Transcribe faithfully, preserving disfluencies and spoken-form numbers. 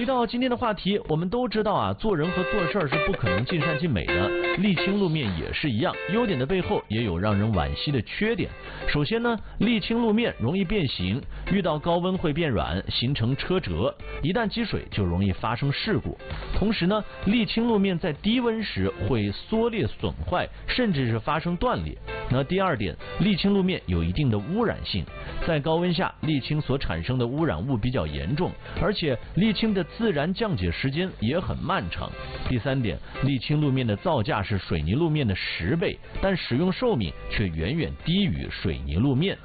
到今天的话题，我们都知道啊，做人和做事儿是不可能尽善尽美的，沥青路面也是一样，优点的背后也有让人惋惜的缺点。首先呢，沥青路面容易变形，遇到高温会变软，形成车辙，一旦积水就容易发生事故。同时呢，沥青路面在低温时会缩裂损坏，甚至是发生断裂。那第二点，沥青路面有一定的污染性，在高温下，沥青所产生的污染物比较严重，而且沥青的自然降解时间也很漫长。第三点，沥青路面的造价是水泥路面的十倍，但使用寿命却远远低于水泥路面。